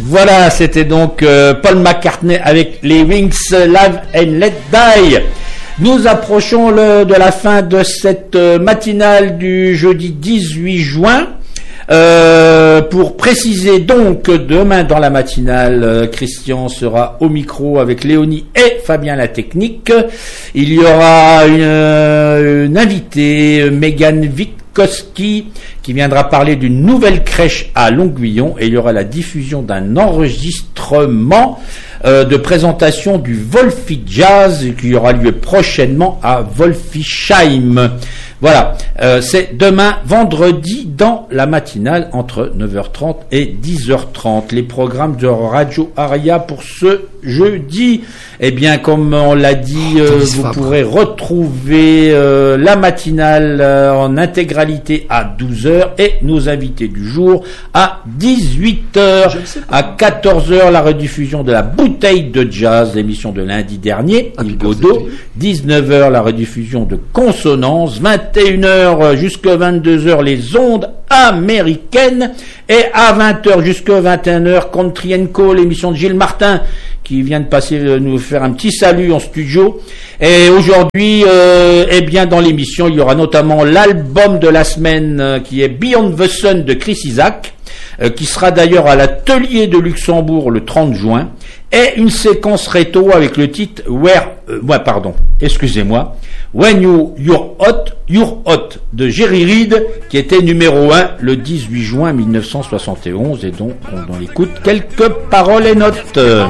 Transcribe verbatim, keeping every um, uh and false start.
Voilà, c'était donc euh, Paul McCartney avec les Wings, Live and Let Die. Nous approchons le, de la fin de cette euh, matinale du jeudi dix-huit juin. Euh, pour préciser donc, demain dans la matinale, euh, Christian sera au micro avec Léonie et Fabien la technique. Il y aura une, euh, une invitée, Megan Witkowski, qui viendra parler d'une nouvelle crèche à Longuillon, et il y aura la diffusion d'un enregistrement euh, de présentation du Wolfi Jazz qui aura lieu prochainement à Wolfisheim. Voilà, euh, c'est demain vendredi dans la matinale entre neuf heures trente et dix heures trente. Les programmes de Radio Aria pour ce jeudi, eh bien comme on l'a dit, euh, vous pourrez retrouver euh, la matinale euh, en intégralité à douze heures et nos invités du jour à dix-huit heures. À quatorze heures, la rediffusion de la bouteille de jazz, l'émission de lundi dernier, Yves Godot. dix-neuf heures, la rediffusion de Consonance. vingt et une heures jusqu'à vingt-deux heures, les ondes américaines. Et à vingt heures jusqu'à vingt et une heures, Country and Co, l'émission de Gilles Martin, qui vient de passer euh, nous faire un petit salut en studio. Et aujourd'hui, euh, eh bien, dans l'émission, il y aura notamment l'album de la semaine euh, qui est Beyond the Sun de Chris Isaak, euh, qui sera d'ailleurs à l'atelier de Luxembourg le trente juin, et une séquence rétro avec le titre Where, euh, ouais, pardon, excusez-moi, When you, You're Hot, You're Hot de Jerry Reed, qui était numéro un le dix-huit juin mille neuf cent soixante et onze, et donc on, on écoute quelques paroles et notes.